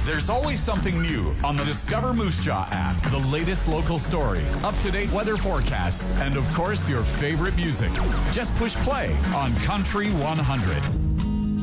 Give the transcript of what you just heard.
There's always something new on the Discover Moose Jaw app. The latest local story, up-to-date weather forecasts, and of course your favorite music. Just push play on Country 100.